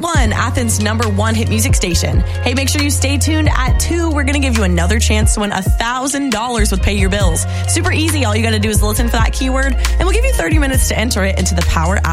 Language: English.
101, Athens' #1 hit music station. Hey, make sure you stay tuned at 2. We're going to give you another chance to win $1,000 with Pay Your Bills. Super easy. All you got to do is listen for that keyword, and we'll give you 30 minutes to enter it into the Power app.